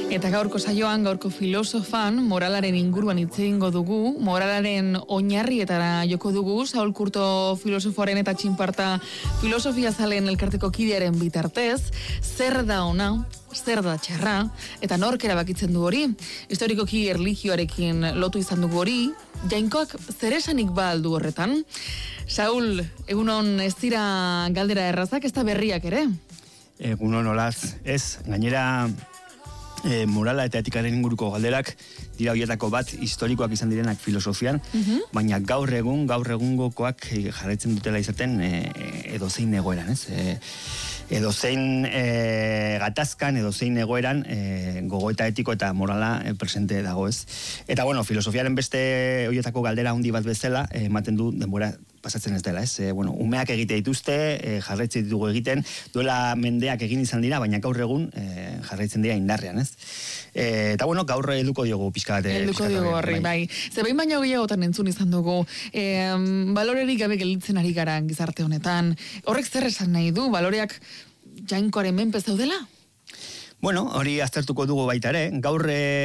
Eta gaurko saioan, gaurko filosofan, moralaren inguruan hitz egingo dugu, moralaren oinarrietara joko dugu, Saul Kurto filosofoaren eta Txinparta filosofia zalen elkarteko kidearen bitartez, zer da ona, zer da txarra, eta nork erabakitzen du hori. Historikoki erlijioarekin lotu izan dugu hori, jainkoak zer esanik ba aldu horretan. Saul, egunon ez dira galdera errazak, ez da berriak ere? Egunon olaz, ez, gainera morala eta etikaren inguruko galderak dira horietako bat historikoak izan direnak filosofian, baina gaur egungokoak jarraitzen dutela izaten edozein egoeran, ez? Edozein gatazkan, edozein egoeran gogoeta etiko eta morala presente dago, ez? Eta bueno, filosofiaren beste horietako galdera handi bat bezala ematen du denbora pasatzen ez dela, ez? Umeak egite dituzte, jarraitzen ditugu egiten, duela mendeak egin izan dira, baina gaur egun jarraitzen dira indarrean, ez? Eta bueno, gaur helduko diogu pixka bat. Helduko diogu horri, bai. Zebein baina gehiagotan entzun izan dugu, balorerik gabe gelditzen ari gara gizarte honetan. Horrek zer esan nahi du, baloreak jainkoaren menpe zaudela? Bueno, hori aztertuko dugu baita ere, gaur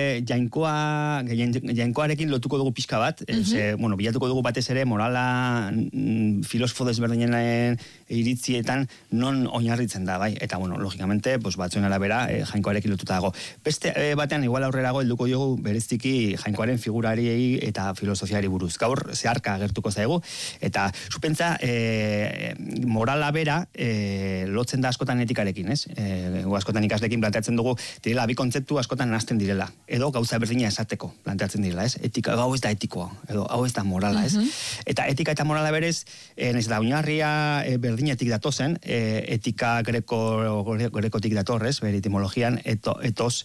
jainkoarekin lotuko dugu pixka bat, bueno, bilatuko dugu batez ere morala filosofo desberdinen iritzietan non oinarritzen da, bai, eta bueno, logikamente, batzuen arabera jainkoarekin lotuta dago. Beste batean, igual aurrerago helduko diogu bereziki jainkoaren figurari eta filosofiari buruz. Gaur zeharka agertuko zaigu, eta supentza morala bera lotzen da askotan etikarekin, ez? Askotan ikasleekin planteatzen dugu, direla, bi kontzeptu askotan nahasten direla, edo gauza berdina esateko planteatzen direla, ez? Etika, hau ez da etikoa, edo hau ez da morala, ez? Eta etika eta morala berez, nahiz da oinarria berdinetik datozen, etika grekotik datorrez, bere etimologian, etos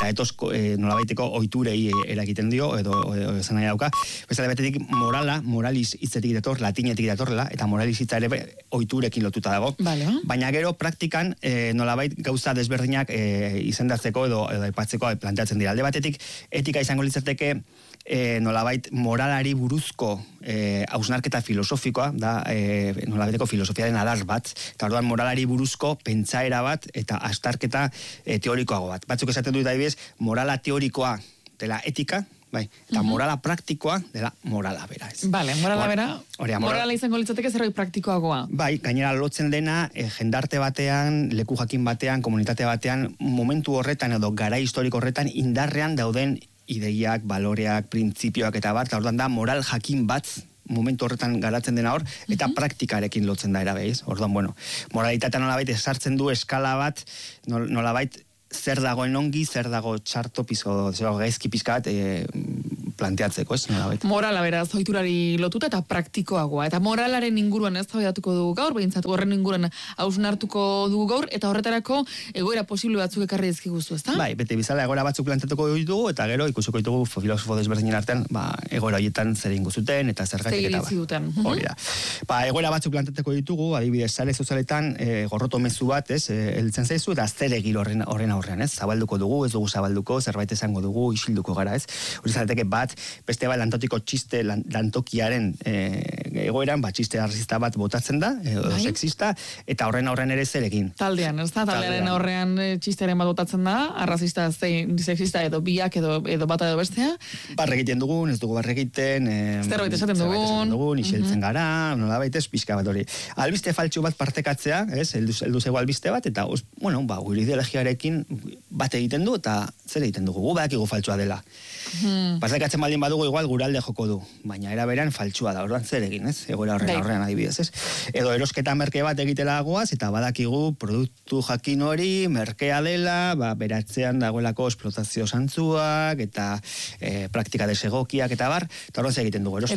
nolabaiteko ohiturei eragiten dio, edo esan nahi dauka, bezala betetik morala, moralis hitzetik dator, latinetik datorrela, eta moralis hitza ere ohiturekin lotuta dago. Baina gero praktikan nolabait gauza desberdinak izendatzeko edo aipatzeko planteatzen dira. Alde batetik, etika izango litzateke nolabait moralari buruzko hausnarketa filosofikoa, da nolabaiteko filosofiaren adar bat, eta orduan moralari buruzko pentsaera bat eta astarketa teorikoago bat. Batzuk esaten dut adibidez, morala teorikoa dela etika, bai, eta morala praktikoa dela morala bera, ez? Bale, morala bera, morala izango litzateke zerbait praktikoagoa. Bai, gainera lotzen dena, jendarte batean, leku jakin batean, komunitate batean, momentu horretan edo gara historiko horretan indarrean dauden ideiak, baloreak, printzipioak eta bar, eta orduan da moral jakin bat momentu horretan garatzen dena hor, eta praktikarekin lotzen da erabeiz. Orduan, bueno, moralitatea nolabait esartzen du eskala bat, nolabait zer dagoen ongi, zer dago txarto gaizki pizka bat planteatzeko, ez? Morala beraz, ohiturari lotuta eta praktikoagoa. Eta moralaren inguruan ez zaudatuko dugu gaur, behintzat horren inguruan hausnartuko dugu gaur, eta horretarako egoera posible batzuk ekarri dizkiguzu, ezta? Bai, bete bizala egoera batzuk planteatuko ditugu, eta gero ikusiko ditugu filosofo desberdinen artean, egoera horietan zer ingo zuten, eta zergatik eta hori da. Egoera batzuk planteatuko ditugu, adibidez, sare sozialetan gorroto mezu bat, ez, heltzen zaizu, eta zer egil horren aurrean, ez? Zabalduko dugu, ez dugu zabalduko, zerbait esango dugu, isilduko gara, ez? Hori zareteke bat, beste bat lantotiko txiste lantokiaren egoeran, txiste arrazista bat botatzen da, edo sexista, eta horren aurrean ere zer egin. Taldean, ez da? Taldearen aurrean txistearen bat botatzen da, arrazista, sexista, edo biak, edo bata edo bestea. Barre egiten dugun, ez dugu barre egiten, zerbait esaten dugun, isiltzen gara, nolabait ez, pixka bat hori. Albiste faltsu bat partekatzea, ez? Heldu zego albiste bat, eta, bueno, gure ideologiarekin bat egiten du, eta zer egiten dugu, gu badakigu faltsua dela. Partekatzen baldin badugu igual guralde joko du, baina era beran faltsua da, orduan zer egin, ez? Egoera horrean adibidez, ez? Edo erosketa merke bat egitela goaz, eta badakigu produktu jakin hori, merkea dela, beratzean dagoelako esplotazio zantzuak, eta praktika desegokiak, eta bar, eta orduan zer egiten dugu,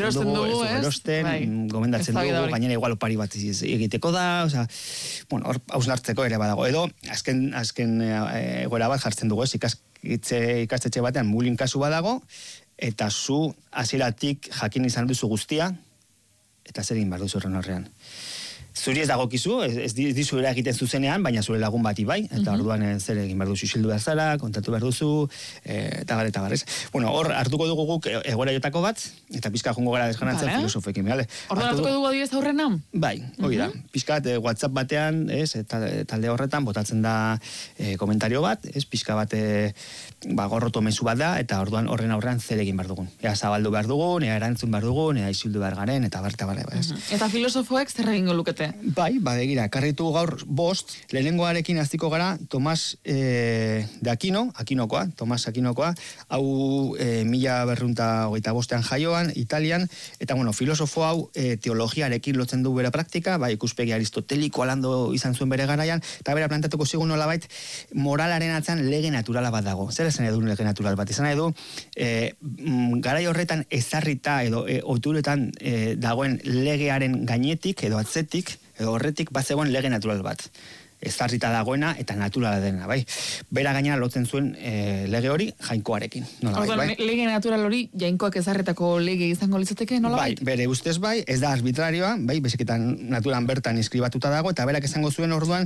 erosten, gomendatzen dugu, gainera igual opari bat egiteko da, oza, bueno, hor hausnartzeko ere badago, edo azken egoera bat jartzen dugu, ez? Ikastetxe batean bullying kasu badago, eta zu hasieratik jakin izan duzu guztia, eta zer egin behar duzu horren horrean. zuri ez dagokizu, ez dizu egiten zuzenean, baina zure lagun bati bai, eta orduan zer egin behar duzu, isildu behar zara, kontatu behar duzu, eta garez. Bueno, hor, hartuko dugu guk egoera jotako bat, eta pizka jongo gara desganatzen filosofekin, bale? Orduan hartuko dugu adibidez aurrena? Bai, hori da. Pizkat WhatsApp batean, talde horretan, botatzen da komentario bat, pizka bat gorroto mezu bat da, eta orduan horren aurrean zer egin behar dugun. Ea zabaldu behar dugun, ea erantzun behar dugun, ea isildu behar garen, eta bare. Eta filosofoek zer egingo lukete? Bai, begira, karritu gaur bost, lehenengoarekin aztiko gara Tomas de Aquinokoa, hau 1925 jaioan, Italian, eta filosofo hau teologiarekin lotzen du bere praktika, bai, ikuspegi aristoteliko alando izan zuen bere garaian, eta bera plantatuko zigun nolabait moralaren atzean lege naturala bat dago. Zer esan edu lege natural bat? Izan edu, garai horretan ezarrita edo oituretan dagoen legearen gainetik edo atzetik edo horretik bazegoen lege natural bat. Ezarrita dagoena eta naturala dena, bai. Bera gainera lotzen zuen lege hori jainkoarekin. Bai? Lege natural hori jainkoak ezarritako lege izango litzateke, nola bai? Bere ustez bai, ez da arbitrarioa, bai, bezeketan naturan bertan inskribatuta dago, eta berak esango zuen orduan,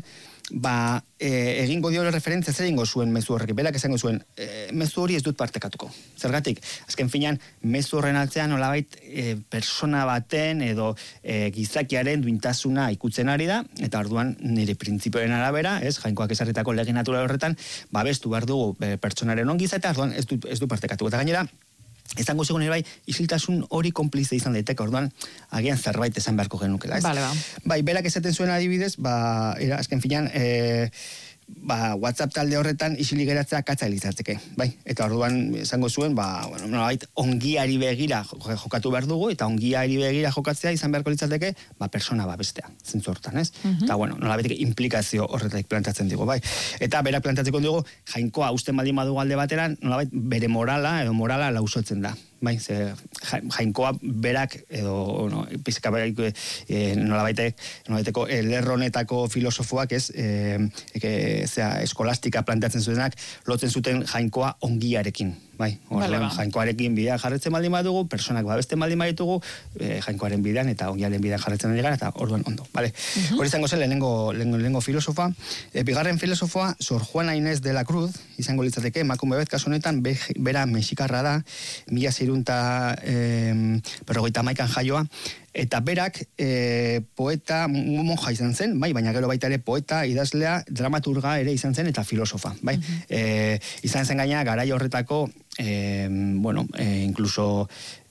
egingo dio referentzia zer egingo zuen mezu horrek. Berak esango zuen, mezu hori ez dut partekatuko. Zergatik, azken finean, mezu horren altzean nolabait persona baten edo gizakiaren duintasuna ikutzen ari da, eta orduan nire printzipioen arabera, jainkoak ezarritako lege natural horretan, babestu behar dugu pertsonaren ongiza, eta orduan ez du partekatuko. Eta gainera, izango zegoen bai, isiltasun hori konplize izan daiteke, orduan, agian zerbait esan beharko genukela, ez? Bai, berak esaten zuen adibidez, azken finean, WhatsApp talde horretan isilik geratzea katza elizatzeke, bai? Eta orduan esango zuen, ongiari begira jokatu behar dugu, eta ongiari begira jokatzea izan beharko litzateke, persona bestea, zentzu hortan, ez? Eta, nolabait implikazio horretaik plantatzen digu, bai? Eta berak plantatzeko dugu, jainkoa usten baldin badugu alde bateran, nolabait bere morala lausotzen da. Bai, jainkoa berak edo pizka nolabaiteko lerronetako filosofoak eskolastika planteatzen zutenak lotzen zuten jainkoa ongiarekin, bai, jainkoarekin bidea jarretzen baldin badugu, personak babesten baldin baditugu, jainkoaren bidean eta ongiaren bidean jarretzen ari gara, eta orduan ondo, bale. Hori izango zen lehenengo filosofa. Bigarren filosofoa, Sor Juana Inés de la Cruz, izango litzateke, emakume bet kasu honetan, bera mexikarra da, 1651an jaioa, eta berak poeta, monja izan zen, bai, baina gero baita ere poeta, idazlea, dramaturga ere izan zen, eta filosofa, bai. Izan zen gaina garai horretako, incluso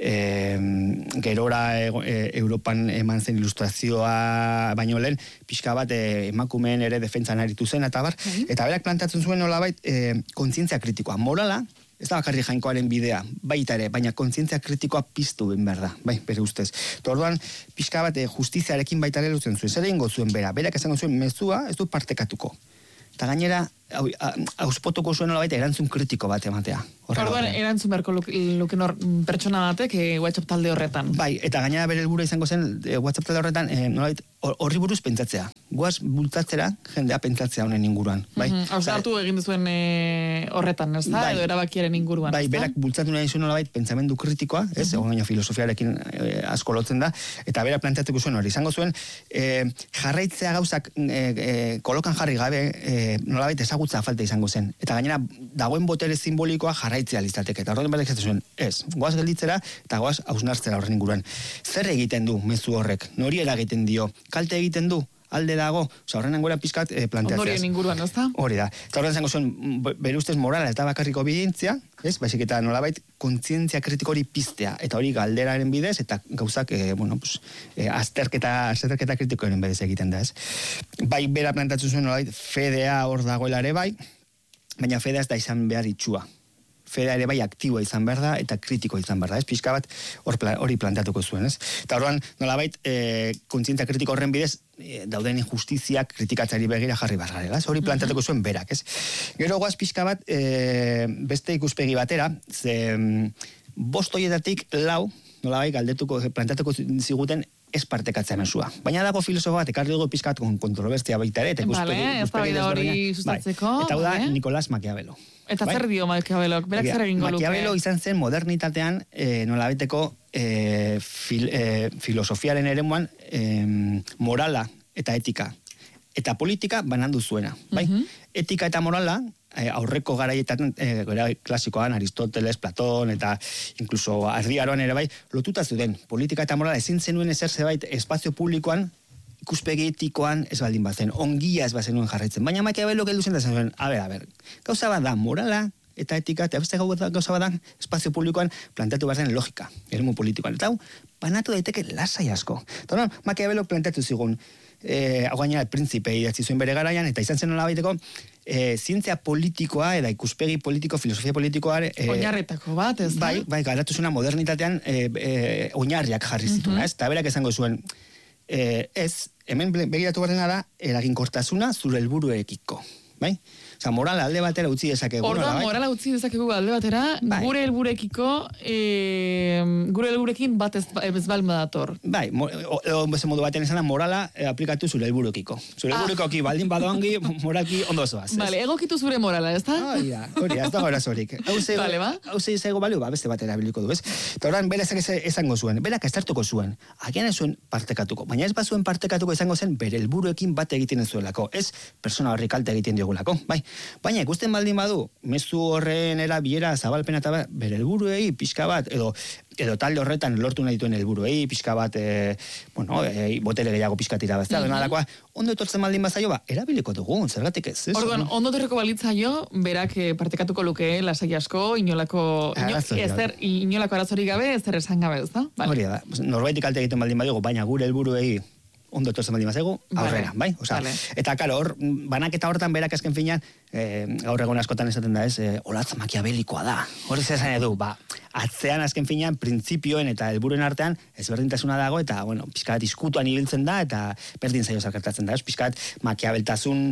gerora Europan eman zen ilustrazioa baino lehen, pixka bat emakumeen ere defentsan aritu zen, eta berak plantatzen zuen nolabait kontzientzia kritikoa, morala, ez da bakarri jainkoaren bidea, baita ere, baina kontzientzia kritikoa piztu ben behar da, bai, bere ustez. Orduan, pixka bat justiziarekin baita ere lutzen zuen, zer egingo zuen bera, berak esango zuen mezua ez du partekatuko. Eta gainera, auspotuko zuen nolabait erantzun kritiko bat ematea. Orduan, erantzun beharko luken pertsona batek WhatsApp talde horretan. Bai, eta gainera bere helburua izango zen WhatsApp talde horretan nolabait horri buruz pentsatzea. Guaz bultatzera jendea pentsatzea honen inguruan. Bai. Hausartu egin duzuen horretan, ez da? Edo erabakiaren inguruan. Bai, berak bultzatu nahi zuen nolabait pentsamendu kritikoa, ez? Baina filosofiarekin asko lotzen da, eta berak planteatuko zuen hori. Izango zuen, jarraitzea gauzak kolokan jarri gabe nolabait ezagutza falta izango zen. Eta gainera, dagoen botere simbolikoa jarraitzea litzateke. Eta horren berak esaten zuen, ez, goaz gelditzera eta goaz hausnartzera horren inguruan. Zer egiten du mezu horrek? Nori eragiten dio? Kalte egiten du? Alde dago? Horren angora pizkat planteatzeaz. Ondorien inguruan, ez da? Hori da. Eta horren zango zuen, bere ustez morala ez da bakarriko obedientzia, ez? Baizik eta nolabait kontzientzia kritiko hori piztea. Eta hori galderaren bidez, eta gauzak, azterketa kritikoaren bidez egiten da, ez? Bai, bera plantatzen zuen nolabait, fedea hor dagoela ere bai, baina fedea ez da izan behar itxua. Fedea ere bai aktiboa izan behar da, eta kritiko izan behar da, ez? Pixka bat hori planteatuko zuen, ez? Eta horrean, nolabait, kontzientzia kritiko horren bidez, dauden injustiziak kritikatzeari begira jarri behar garela, ez? Hori planteatuko zuen berak, ez? Gero goaz pixka bat, beste ikuspegi batera, ze bost horietatik lau, nolabait, planteatuko ziguten ez partekatzea mesua. Baina dago filosofo bat, ekarri dugu pixkat kontrobertzia baita ere, eta ikuspegi hori sustatzeko. Eta hau da, Nicolás Maquiavelo. Eta zer dio Maquiavelok? Berak zer egingo luke? Maquiavelo izan zen modernitatean nolabaiteko filosofiaren eremuan morala eta etika. Eta politika banandu zuena, bai? Etika eta morala, aurreko garaietan, klasikoan, Aristoteles, Platon, eta inkluso Ardiaroan ere bai, lotuta zuden. Politika eta morala ezin zenuen ezer zebait espazio publikoan, ikuspegi etikoan ez baldin bazen, ongia ez bazenuen jarraitzen. Baina Maquiavelo geldu zen da zen, a ber, gauza bat da morala, eta etika, eta beste gauza bat da, espazio publikoan planteatu behar zen logika, eremu politikoan. Eta hau, banatu daiteke lasai asko. Eta Maquiavelo planteatu zigun, hau gainera, Príncipe idatzi zuen bere garaian, eta izan zen nola baiteko, zientzia politikoa, eta ikuspegi politiko, filosofia politikoa... Oinarretako bat, ez da? Bai, garatu zuena modernitatean oinarriak jarri zituna, ez? Eta berak esango zuen, ez, hemen begiratu garena da, eraginkortasuna zure helburuekiko, bai? Osa, morala alde batera utzi dezakegu. Orduan, morala utzi dezakegu alde batera, gure helburekiko, gure helburekin bat ez balma dator. Bai, beste modu batean izan da, morala aplikatu zure helburekiko. Zure helburekoki baldin badoangi, moralki ondo zoaz. Vale, egokitu zure morala, ez da? Hori, ez dago erazorik. Hau zeigo balio, beste batera biliko du, ez? Eta orain, bera esango zuen, berak estartuko zuen, agian ez zuen partekatuko, baina ez bazuen partekatuko izango zen, bere helburuekin bat egiten ez zuelako, ez persona horri kalte egiten diogulako, bai? Baina ikusten baldin badu, mezu horren erabilera zabalpena eta bere helburuei pixka bat, edo talde horretan lortu nahi dituen helburuei pixka bat, botere gehiago pixkatira bazta, nolakoa, ondo etortzen baldin bazaio, erabiliko dugu, zergatik ez? Orduan, ondo etorreko balitzaio, berak partekatuko luke lasai asko, inolako arazorik gabe, ezer esan gabe, ez da? Hori da, norbaitik kalte egiten baldin badugu, baina gure helburuei ondo etortzen baldin bazaigu, aurrera, bai? Eta, karo, banaketa hortan berak azken finean, gaur egon askotan esaten da ez, olatz makiabelikoa da. Hori zezan edu, atzean azken finean, printzipioen eta helburuen artean, ezberdintasuna dago, eta, pixkat iskutuan ibiltzen da, eta berdin zaio zakertatzen da, ez? Pixkat makiabeltasun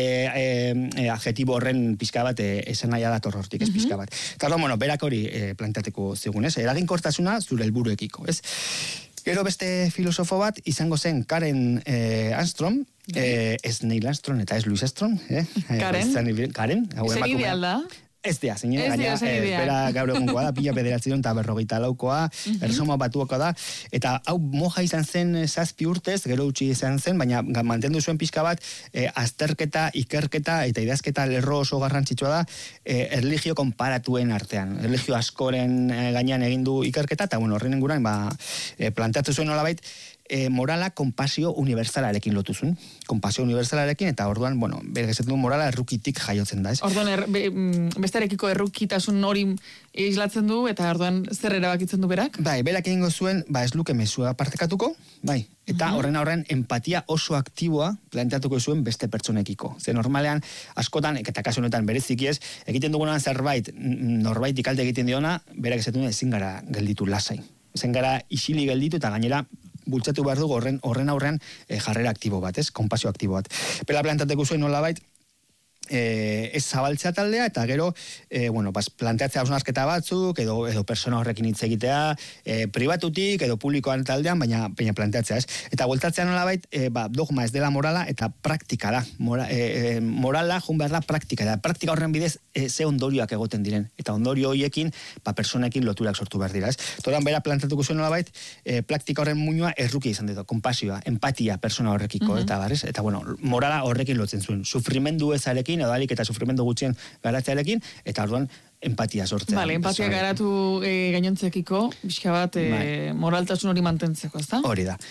adjetibo horren pixka bat esan nahi dator hortik, ez pixka bat. Eta, berak hori planteateko zigun, ez? Eraginkortasuna zure helburuekiko, ez? Gero beste filosofo bat izango zen Karen Armstrong, ez Neil Armstrong eta ez Louis Armstrong. Karen? Zer ideal da? Ez dea, bera gaur egunkoa da, pila bederatziron eta 54koa, Erresuma Batuakoa da, eta hau moja izan zen 7 urtez, gero utzi izan zen, baina mantendu zuen pixka bat, azterketa, ikerketa eta idazketa lerro oso garrantzitsua da, erlijio konparatuen artean. Erlijio askoren gainean egindu ikerketa, eta horren inguruan, planteatu zuen nolabait, morala konpasio universalarekin lotuzun. Konpasio universalarekin, eta orduan, bergezetu du morala errukitik jaiotzen da, ez? Orduan, bestarekiko errukitasun hori islatzen du, eta orduan zer erabakitzen du berak? Bai, berak egingo zuen, ez luke mezua partekatuko, bai, eta horren empatia oso aktiboa planteatuko zuen beste pertsonekiko. Ze normalean, askotan, eta kasu honetan bereziki ez, egiten dugunan zerbait, norbait ikalte egiten diona, berak esaten du ezin gara gelditu lasai. Ezin gara isili gelditu, eta gainera, bultzatu behar dugu horren aurrean jarrera aktibo bat, ez? Konpasio aktibo bat. Pela plantateko zuen nolabait, ez zabaltzea taldea, eta gero, planteatzea hausnarketa batzuk, edo persona horrekin hitz egitea, pribatutik, edo publikoan taldean, baina planteatzea, ez? Eta bueltatzea nolabait, dogma ez dela morala, eta praktika da. Morala, jun behar da, praktika da. Praktika horren bidez, ze ondorioak egoten diren. Eta ondorio horiekin, personekin loturak sortu behar dira, ez? Toran bera plantatuko zuen nolabait, praktika horren muinua erruki izan ditu, konpasioa, empatia persona horrekiko, eta barrez, eta morala horrekin lotzen zuen. Sufrimendu ezarekin, edo alik eta sufrimendu gutxien garatzearekin, eta orduan empatia sortzen. Bale, empatia garatu gainontzekiko, bizka bat moraltasun hori mantentzeko, ez da? Hori da.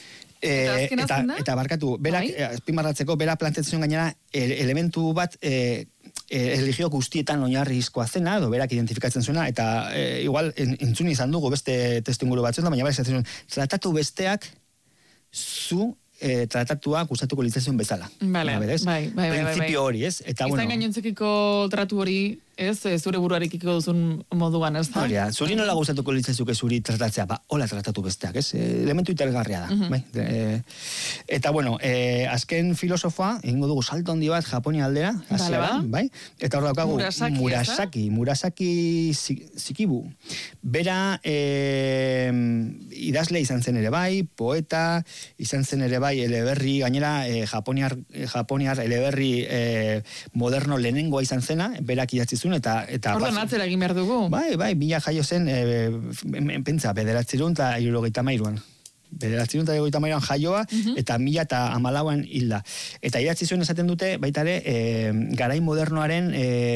Eta barkatu, berak, azpimarratzeko, bera plantetzen gainera, elementu bat religio guztietan oinarrizkoa zena, edo berak identifikatzen zuena, eta igual entzun izan dugu beste testuinguru batzuen, baina bera esatzen zuen, tratatu besteak zu tratatua gustatuko litzazioen bezala. Bai. Printzipio hori, ez? Izan gainontzekiko tratu hori, ez, zure buruarekiko duzun moduan, ez da? Horia, zuri nola gustatuko litzazuke zuri tratatzea, hola tratatu besteak, ez? Elementu interesgarria da, bai? Eta, azken filosofoa, egingo dugu salto handi bat Japonia aldera, bai? Eta hor daukagu, Murasaki Shikibu. Bera, idazle izan zen ere bai, poeta, izan zen ere bai, eleberri, gainera, Japoniar eleberri moderno lehenengoa izan zena, berak idatzi zuen, eta orduan atzera egin behar dugu. Bai, bila jaio zen, pentsa, 1973an. 1953an jaioa, eta 1014an hilda. Eta idatzi zuen esaten dute, baita ere, garai modernoaren...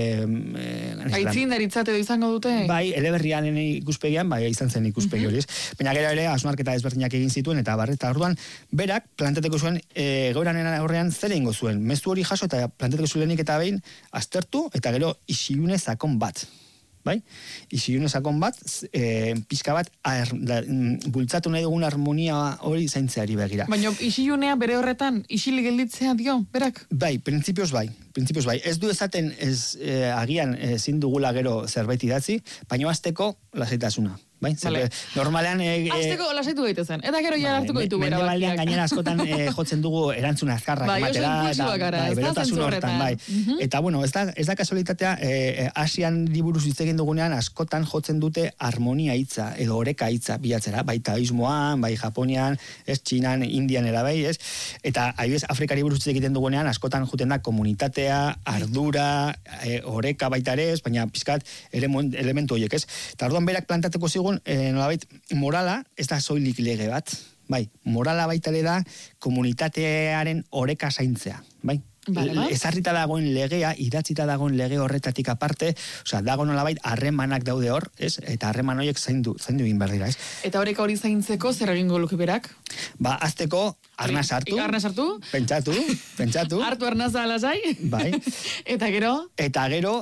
Aitzindaritzat edo izango dute? Bai, eleberriaren ikuspegian, bai, izan zen ikuspegi hori, baina gero ere, hausnarketa ezberdinak egin zituen, eta barreta orduan, berak, planteteko zuen, egoeraren aurrean zer egingo zuen. Mezu hori jaso, eta planteteko zuen lehenik eta behin, aztertu, eta gero isilune sakon bat. Bai? Isilune sakon bat, pixka bat, bultzatu nahi dugun harmonia hori zaintzeari begira. Baina isilunea bere horretan, isilik gelditzea dio, berak? Bai, printzipioz bai. Ez du esaten agian ezin dugula gero zerbait idatzi, baina azteko lasaitasuna. Bai? Normalean... Azteko lasaitu gaitezen, eta gero ja hartuko ditu bera. Mendebaldean gainera askotan jotzen dugu erantzun azkarrak ematera. Berotasun hortan, bai. Eta, bueno, ez da kasualitatea, Asian liburuz hitz egin dugunean askotan jotzen dute harmonia hitza, edo oreka hitza bilatzera, bai taoismoan, bai Japonian, Txinan, Indian erabai, ez? Eta, adibidez, Afrikari buruz hitz egiten dugunean askotan joten da komunitatea, ardura, oreka baita ere, baina pizkat elementu horiek, ez? Eta orduan berak plantateko zigun, nolabait, morala, ez da soilik lege bat, bai, morala baita ere da komunitatearen oreka zaintzea, bai? Ezarrita dagoen legea, idatzita dagoen lege horretatik aparte, osea, dago nolabait harremanak daude hor, ez? Eta harreman horiek zaindu egin behar dira, ez? Eta oreka hori zaintzeko zer egingo luke berak? Ba, azteko arnaz hartu. Arnaz hartu? Pentsatu. Hartu arnaza alasai? Bai. Eta gero? Eta gero,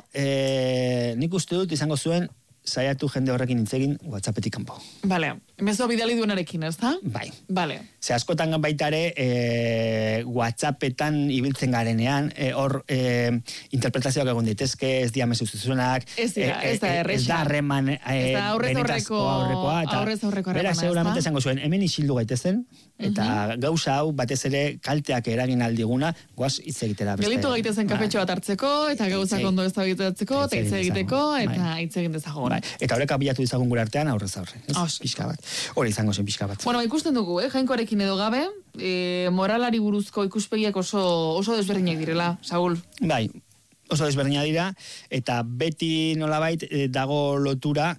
nik uste dut izango zuen saiatu jende horrekin hintzegin WhatsAppetik kanpo. Bale, mezu bidali duenarekin, ez da? Bai. Bale. Ze askotan baita ere WhatsAppetan ibiltzen garenean, hor interpretazioak egon daitezke, ez dia mezu zuzenak, ez da erresa. Ez da harreman benetazko aurrez-aurreko bera seguramente esango zuen, hemen isildu gaitezen, eta gauza hau batez ere kalteak eragin aldiguna, goaz hitz egitera. Gelitu gaitezen kafetxo bat hartzeko, eta gauzak ondo ez da egiteko, eta hitz egiteko, eta hitz egin dezago. Eta horreka bilatu dizagun gure artean aurrez aurre. Pixka bat. Hori izango zen pixka bat. Bueno, ikusten dugu, jainkoarekin edo gabe, moralari buruzko ikuspegiak oso desberdinak direla, Saul. Bai, oso desberdina dira, eta beti nolabait dago lotura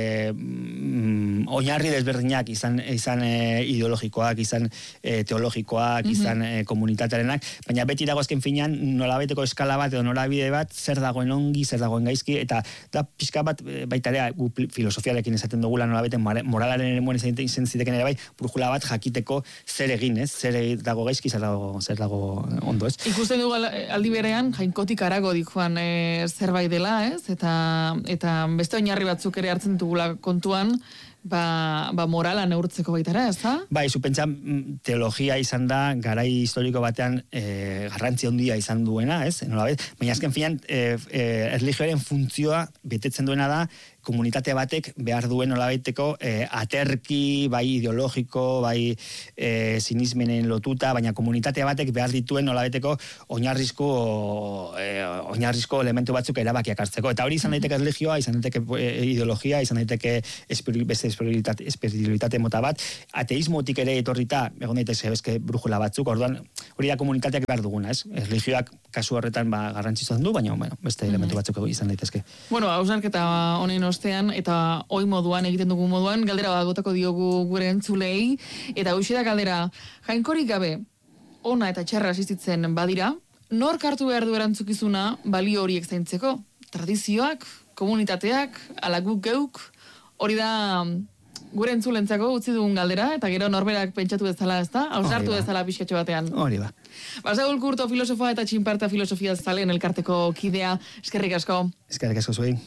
oinarri desberdinak, izan ideologikoak, izan teologikoak, izan komunitatearenak, baina beti dago azken finean nolabaiteko eskala bat edo norabide bat, zer dagoen ongi, zer dagoen gaizki, eta da pixka bat baita ere gu filosofiarekin esaten dugula nolabaiten moralaren ere izan ziteken ere bai, brujula bat jakiteko zer egin, ez? Zer dago gaizki, zer dago ondo, ez? Ikusten dugu aldi berean, jainkotik arago joan zerbait dela, ez? Eta beste oinarri batzuk ere hartzen dugula kontuan, morala neurtzeko baitara, ez da? Bai, zu pentsa teologia izan da, garai historiko batean garrantzi handia izan duena, ez? Baina azken finean, erlijioaren funtzioa betetzen duena da, komunitate batek behar duen nolabaiteko aterki, bai ideologiko, bai sinismenen lotuta, baina komunitate batek behar dituen nolabaiteko oinarrizko elementu batzuk erabakiak hartzeko. Eta hori izan daiteke religioa, izan daiteke ideologia, izan daiteke beste espiritualitate mota bat, ateismotik ere etorrita, egon daiteke bezke brujula batzuk, orduan hori da komunitateak behar duguna, ez? Religioak kasu horretan garrantzitsuan du, baina beste elementu batzuk izan daitezke. Bueno, hausnarketa honen ostean, eta oi moduan, egiten dugu moduan, galdera bat botako diogu gure entzulei, eta hoxe da galdera, jainkorik gabe, ona eta txarra asistitzen badira, nork hartu behar du erantzukizuna balio horiek zaintzeko? Tradizioak, komunitateak, ala guk geuk, hori da gure entzulentzako utzi dugun galdera, eta gero norberak pentsatu bezala, ez da? Hausnartu bezala pixkatxo batean. Hori ba. Saul Kurto, filosofoa eta txinparta filosofia zaleen elkarteko kidea. Eskerrik asko. Eskerrik asko zuei.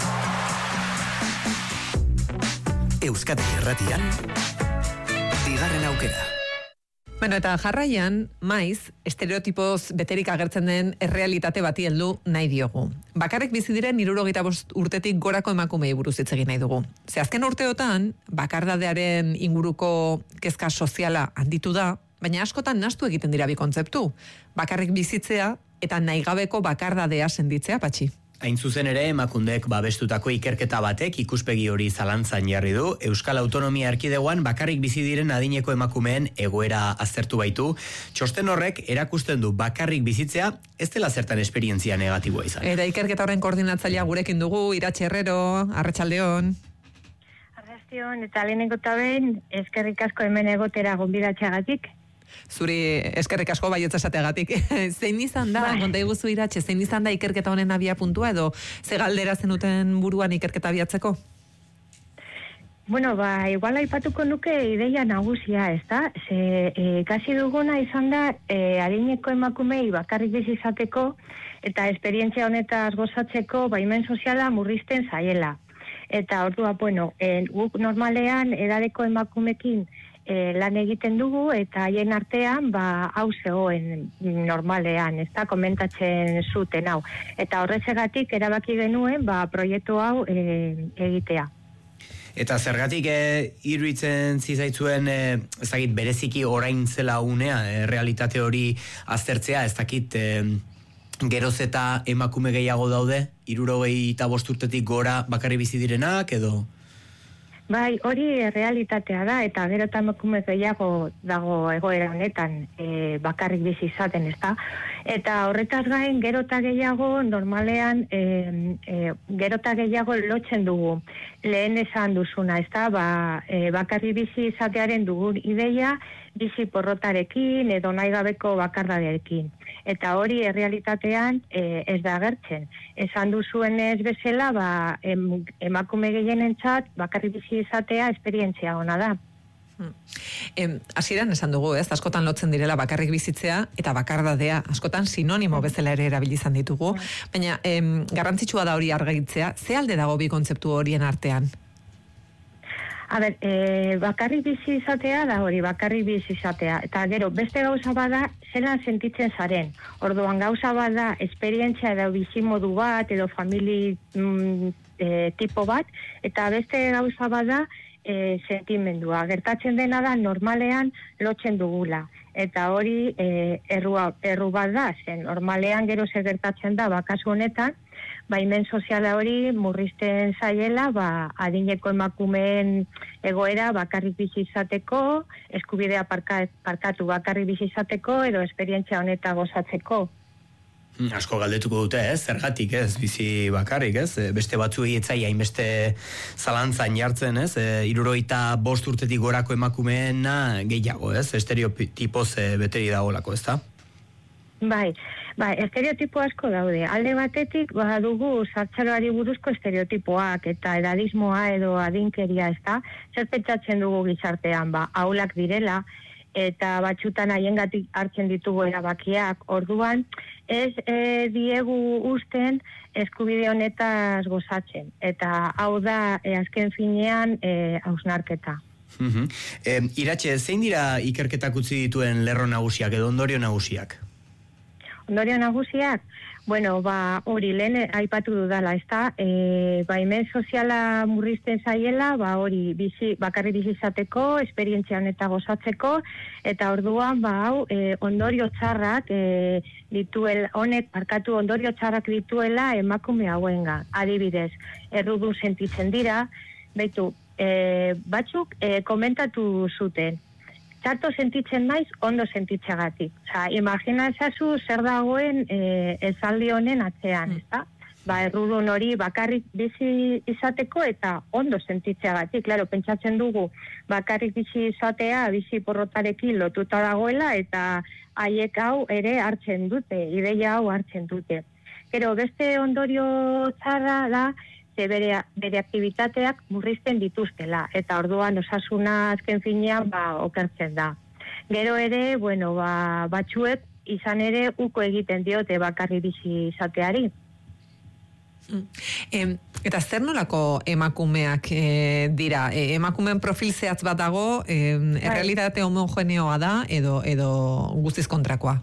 Euskadi Irratian, bigarren aukera. Bueno, eta jarraian, maiz, estereotipoz beterik agertzen den errealitate bati heldu nahi diogu. Bakarrik bizi diren 75 urtetik gorako emakumei buruz hitz egin nahi dugu. Ze azken urteotan, bakardadearen inguruko kezka soziala handitu da, baina askotan nahastu egiten dira bi kontzeptu. Bakarrik bizitzea eta nahigabeko bakardadea senditzea, Patxi. Hain zuzen ere, Emakundek babestutako ikerketa batek ikuspegi hori zalantzan jarri du. Euskal Autonomia Erkidegoan bakarrik bizi diren adineko emakumeen egoera aztertu baitu. Txosten horrek erakusten du bakarrik bizitzea ez dela zertan esperientzia negatiboa izan. Eta ikerketa horren koordinatzailea gurekin dugu, Iratxe Herrero, arratsaldeon. Arratsaldeon eta lehenengo eta behin eskerrik asko hemen egotera gonbidatzeagatik. Zuri eskerrik asko baiotza esateagatik. Zein izan da, konta iguzu Iratxe, zein izan da ikerketa honen abia puntua edo ze galdera zenuten buruan ikerketa abiatzeko? Bueno, igual aipatuko nuke ideia nagusia, ezta? Kasi duguna izan da adineko emakumei bakarrik bizi izateko eta esperientzia honetaz gozatzeko baimen soziala murrizten zaiela. Eta ordua, guk normalean edadeko emakumekin lan egiten dugu eta haien artean hau zegoen normalean, ez da, komentatzen zuten hau. Eta horrezegatik erabaki genuen proiektu hau egitea. Eta zergatik iruditzen zizaitzuen ezagit bereziki orain zela unea realitate hori aztertzea, ez dakit geroz eta emakume gehiago daude 65 urtetik gora bakarrik bizi direnak edo? Bai, hori realitatea da, eta gero eta emakume gehiago dago egoera honetan bakarrik bizi izaten, ezta? Eta horretaz gain, gero eta gehiago normalean, gero eta gehiago lotzen dugu. Lehen esan duzuna, ezta? Bakarrik bizi izatearen dugun ideia, bizi porrotarekin edo nahi gabeko bakardaderekin. Eta hori errealitatean ez da agertzen. Esan duzuenez bezala, emakume gehienentzat bakarrik bizi izatea esperientzia ona da. Hasieran esan dugu, ez? Askotan lotzen direla bakarrik bizitzea eta bakardadea, askotan sinonimo bezala ere erabili izan ditugu, baina garrantzitsua da hori argitzea. Ze alde dago bi kontzeptu horien artean? Bakarrik bizi izatea da hori, bakarrik bizi izatea. Eta gero, beste gauza bada, zelan sentitzen zaren. Orduan gauza bada, esperientzia edo bizimodu bat, edo famili tipo bat, eta beste gauza bada, sentimendua. Gertatzen dena da, normalean lotzen dugula. Eta hori erru bat da, zen normalean gero ze gertatzen da, kasu honetan, baimen soziala hori murrizten zaiela, adineko emakumeen egoera bakarrik bizi izateko, eskubidea parkatu bakarrik bizi izateko, edo esperientzia honeta gozatzeko. Asko galdetuko dute, zergatik, bizi bakarrik, beste batzuei etzai hainbeste zalantzan jartzen, 65 urtetik gorako emakumeena gehiago, estereotipoz beteri dagolako, ezta? Bai, estereotipo asko daude. Alde batetik, dugu zahartzaroari buruzko estereotipoak eta edadismoa edo adinkeria, ezta? Zer pentsatzen dugu gizartean, ahulak direla, eta batxutan haiengatik hartzen ditugu erabakiak. Orduan, ez diegu usten eskubide honetaz gozatzen. Eta hau da, azken finean, hausnarketa. Iratxe, zein dira ikerketak utzi dituen lerro nagusiak edo ondorio nagusiak? Ondorio nagusiak? Hori lehen aipatu dudala, ezta? Baimen soziala murrizten zaiela, hori bakarrik bizi izateko, esperientzia honeta gozatzeko, eta orduan, ondorio txarrak ondorio txarrak dituela emakume hauenga. Adibidez, errudun sentitzen dira, batzuk komentatu zuten. Txarto sentitzen naiz, ondo sentitzeagatik. Imagina ezazu zer dagoen esaldi honen atzean, ezta? Errudun hori bakarrik bizi izateko eta ondo sentitzeagatik. Claro, pentsatzen dugu bakarrik bizi izatea, bizi porrotarekin lotuta dagoela eta haiek hau ere hartzen dute, ideia hau hartzen dute. Gero, beste ondorio txarra da, bere aktivitateak murrizten dituztela, eta orduan osasuna azken finean okertzen da. Gero ere, batzuek izan ere uko egiten diote bakarrik bizi izateari. Eta zer nolako emakumeak dira? Emakumeen profil zehatz bat dago, errealitate homogeneoa da edo guztiz kontrakoa?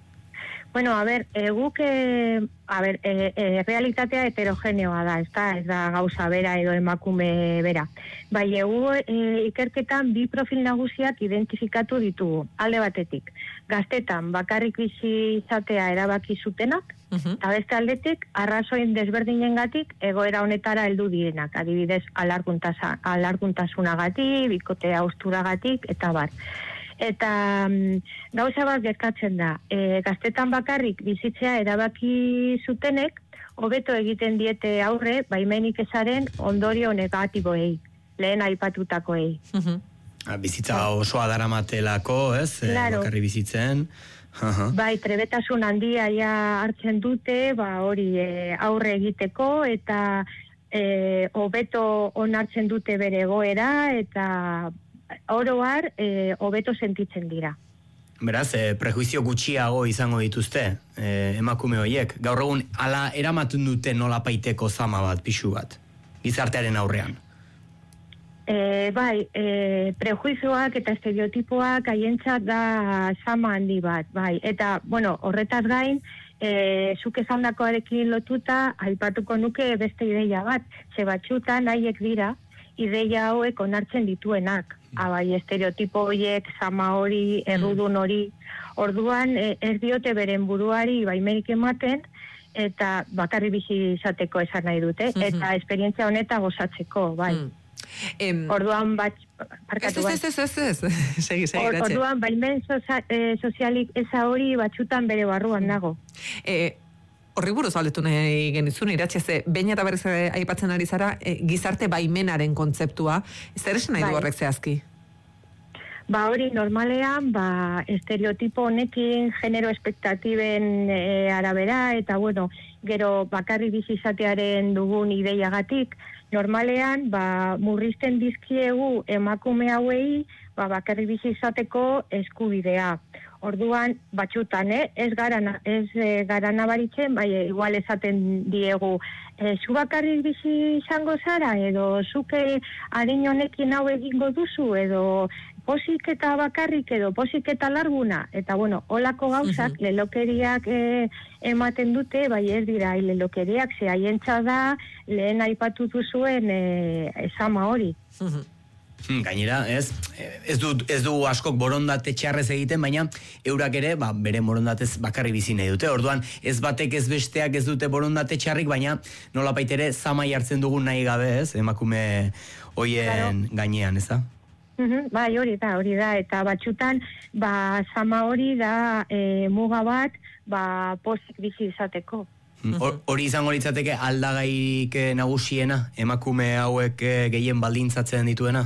Guk realitatea heterogeneoa da, ez da gauza bera edo emakume bera. Ikerketan bi profil nagusiak identifikatu ditugu, alde batetik. Gaztetan bakarrik bizi izatea erabaki zutenak, eta beste aldetik, arrazoin desberdinengatik egoera honetara heldu direnak, adibidez alarguntasunagatik, bikote hausturagatik, eta bar. Eta gauza bat gertatzen da, gaztetan bakarrik bizitzea erabaki zutenek, hobeto egiten diete aurre, baimenik ezaren ondorio negatiboei. lehen aipatutakoei. Bizitza osoa daramatelako, ez? Claro. Bakarri bizitzen. Bai, trebetasun handia ja hartzen dute, hori aurre egiteko, eta hobeto onartzen dute bere egoera, eta oroar hobeto sentitzen dira. Beraz, prejuizio gutxiago izango dituzte, emakume horiek. Gaur egun, ala eramaten dute nolapaiteko zama bat, pixu bat, gizartearen aurrean. Bai, prejuizioak eta estereotipoak haientzat da zama handi bat, bai. Eta, bueno, horretaz gain, zuk esandakoarekin lotuta, aipatuko nuke beste ideia bat, ze batxutan haiek dira, ideia hauek onartzen dituenak. Bai, estereotipo horiek, zama hori, errudun hori, orduan ez diote beren buruari baimenik ematen, eta bakarri bizi izateko esan nahi dute, eta esperientzia honeta gozatzeko, bai. Orduan parkatu bai. Ez. Segi, orduan baimen sozialik eza hori batzutan bere barruan nago. Horri buruz aldetu nahi genizun, Iratxe, behin eta berriz aipatzen ari zara, gizarte baimenaren kontzeptua, zer esan nahi du horrek zehazki? Hori normalean, estereotipo honekin, genero espektatiben arabera, eta bueno, gero bakarri bizizatearen dugun ideiagatik, normalean, murrizten dizkiegu emakume hauei, bakarri bizizateko eskubidea. Orduan, batxutan, ez gara nabaritzen, igual esaten diegu, zu bakarri bizi izango zara, edo zuke adin honekin hau egingo duzu, edo posik eta bakarrik, edo posik eta larguna, eta bueno, holako gauzak, lelokeriak ematen dute, ez dira, lelokeriak, ze haientza da, lehen aipatu duzuen zama hori. Gainera, ez du askok borondate txarrez egiten, baina eurak ere, bere borondatez bakarri bizi nahi dute. Orduan, ez batek ez besteak ez dute borondate txarrik, baina nolapait ere zama jartzen dugun nahi gabe, ez? Emakume hoien gainean, ez da? Bai, hori da, eta batxutan, zama hori da muga bat, pozik bizi izateko. Hori izango litzateke aldagaik nagusiena, emakume hauek gehien baldintzatzen dituena?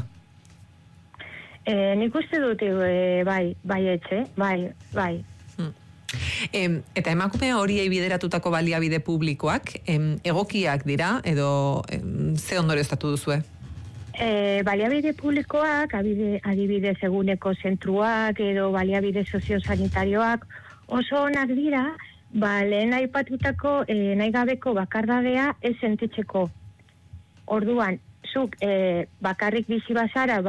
Nik uste dut, bai etxe, bai. Eta emakume horiei bideratutako baliabide publikoak, egokiak dira, edo ze ondorioztatu duzue? Baliabide publikoak, adibidez eguneko zentruak, edo baliabide soziosanitarioak, oso onak dira, lehen aipatutako nahi gabeko bakardadea ez sentitzeko. Orduan, zuk bakarrik bizi bazara,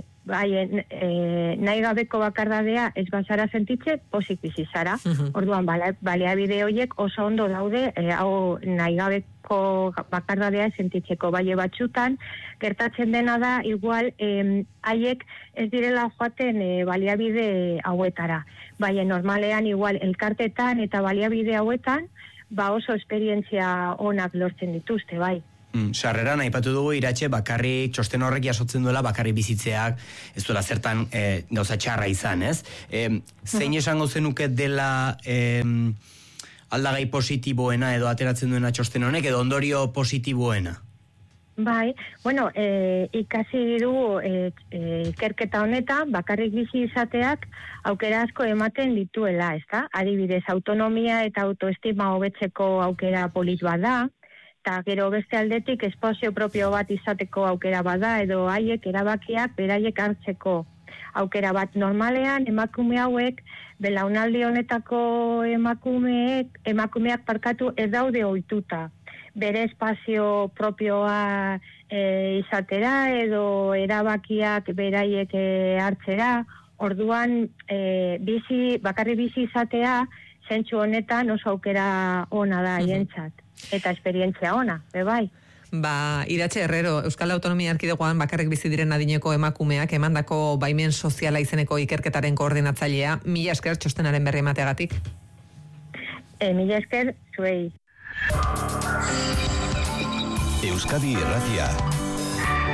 nahi gabeko bakardadea ez bazara sentitze, pozik bizi zara. Orduan, baliabide horiek oso ondo daude, hau nahi gabeko bakardadea ez sentitzeko. Batzutan, gertatzen dena da, igual, haiek ez direla joaten baliabide hauetara. Normalean, igual, elkartetan eta baliabide hauetan, oso esperientzia onak lortzen dituzte, bai. Sarreran aipatu dugu, Iratxe, bakarrik txosten horrek jasotzen duela, bakarrik bizitzeak ez duela zertan gauza txarra izan, ez? Zein esango zenuke dela aldagai positiboena edo ateratzen duena txosten honek, edo ondorio positiboena? Bai, bueno, ikasi dugu ikerketa honetan, bakarrik bizi izateak aukera asko ematen dituela, ezta? Adibidez, autonomia eta autoestima hobetzeko aukera polit bada, eta gero beste aldetik espazio propio bat izateko aukera bada, edo haiek erabakiak beraiek hartzeko aukera bat. Normalean, emakume hauek, belaunaldi honetako emakumeak parkatu ez daude ohituta. Bere espazio propioa izatera, edo erabakiak beraiek hartzera. Orduan, bakarri bizi izatea, zentsu honetan oso aukera ona da haientzat. Eta esperientzia ona, bai. Iratxe Herrero, Euskal Autonomia Erkidegoan bakarrik bizi diren adineko emakumeak emandako baimen soziala izeneko ikerketaren koordinatzailea, mila esker txostenaren berri emateagatik. Mila esker, zuei. Euskadi Irratia.